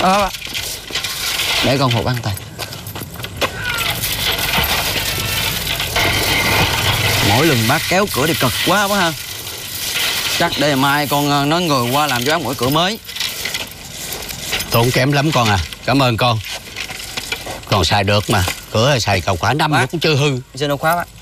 Để con hộp an toàn. Mỗi lần bác kéo cửa thì cực quá ha. Chắc để mai con nói người qua làm cho bác mỗi cửa mới. Tốn kém lắm con à. Cảm ơn con. Còn xài được mà. Cửa xài cậu quả năm nó cũng chưa hư. Xin ông khóa bác.